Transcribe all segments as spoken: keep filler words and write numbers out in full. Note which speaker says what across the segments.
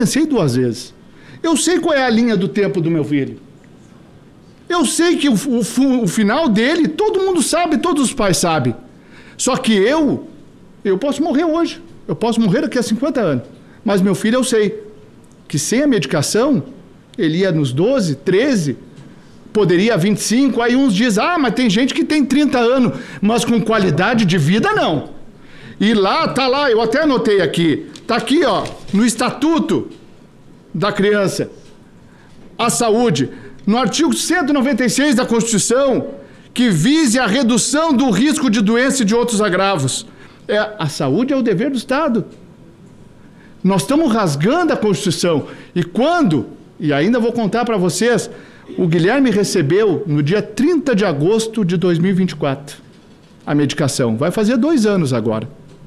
Speaker 1: Pensei duas vezes. Eu sei qual é a linha do tempo do meu filho. Eu sei que o, o, o final dele, todo mundo sabe, todos os pais sabem. Só que eu, eu posso morrer hoje. Eu posso morrer daqui a cinquenta anos. Mas meu filho, eu sei que sem a medicação, ele ia nos doze, treze, poderia vinte e cinco, aí uns dizem, ah, mas tem gente que tem trinta anos, mas com qualidade de vida, não. E lá, tá lá, eu até anotei aqui, tá aqui, ó, no Estatuto da Criança, a saúde, no artigo cento e noventa e seis da Constituição, que vise a redução do risco de doença e de outros agravos. É, a saúde é o dever do Estado. Nós estamos rasgando a Constituição. E quando, e ainda vou contar para vocês, o Guilherme recebeu no dia trinta de agosto de dois mil e vinte e quatro a medicação. Vai fazer dois anos agora.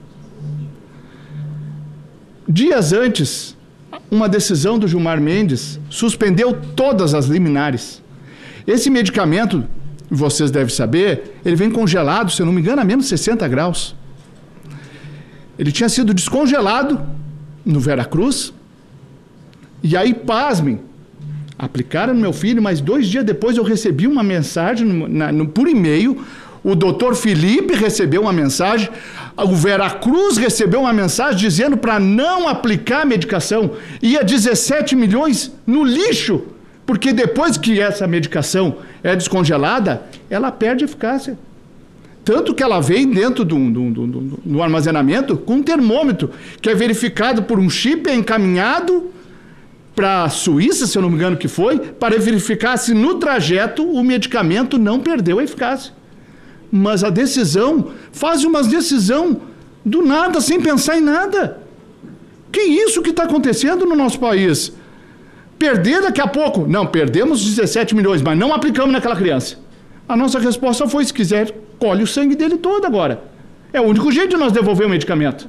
Speaker 1: Dias antes, uma decisão do Gilmar Mendes suspendeu todas as liminares. Esse medicamento, vocês devem saber, ele vem congelado, se eu não me engano, a menos sessenta graus. Ele tinha sido descongelado no Veracruz, e aí, pasmem, aplicaram no meu filho, mas dois dias depois eu recebi uma mensagem no, na, no, por e-mail, o doutor Felipe recebeu uma mensagem, o Veracruz recebeu uma mensagem dizendo para não aplicar a medicação. Ia dezessete milhões no lixo, porque depois que essa medicação é descongelada, ela perde eficácia. Tanto que ela vem dentro do, do, do, do, do armazenamento com um termômetro, que é verificado por um chip, é encaminhado para a Suíça, se eu não me engano que foi, para verificar se no trajeto o medicamento não perdeu a eficácia. Mas a decisão, faz uma decisão do nada, sem pensar em nada. Que isso que está acontecendo no nosso país? Perder daqui a pouco? Não, perdemos dezessete milhões, mas não aplicamos naquela criança. A nossa resposta foi, se quiser, colhe o sangue dele todo agora. É o único jeito de nós devolver o medicamento.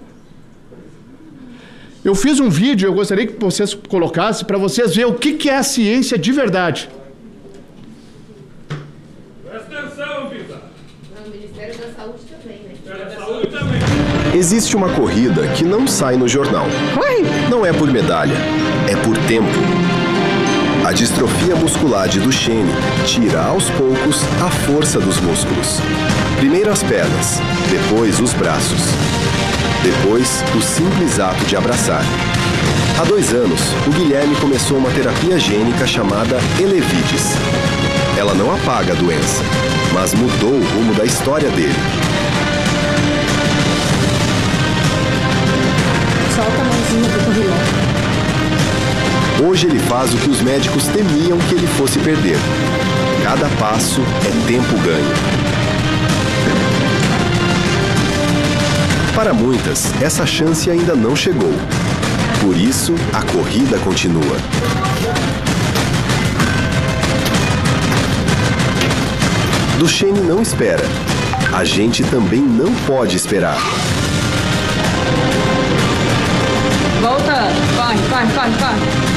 Speaker 1: Eu fiz um vídeo, eu gostaria que vocês colocassem para vocês verem o que, que é a ciência de verdade.
Speaker 2: Presta atenção, Vitor.
Speaker 3: O Ministério da Saúde também, né?
Speaker 2: Ministério da Saúde também.
Speaker 4: Existe uma corrida que não sai no jornal. Não é por medalha, é por tempo. A distrofia muscular de Duchenne tira aos poucos a força dos músculos. Primeiro as pernas, depois os braços. Depois, o simples ato de abraçar. Há dois anos, o Guilherme começou uma terapia gênica chamada Elevides. Ela não apaga a doença, mas mudou o rumo da história dele.
Speaker 3: Solta a mãozinha do corrilão.
Speaker 4: Hoje ele faz o que os médicos temiam que ele fosse perder. Cada passo é tempo ganho. Para muitas, essa chance ainda não chegou. Por isso, a corrida continua. Duchenne não espera. A gente também não pode esperar.
Speaker 5: Volta! Corre, corre, corre, corre!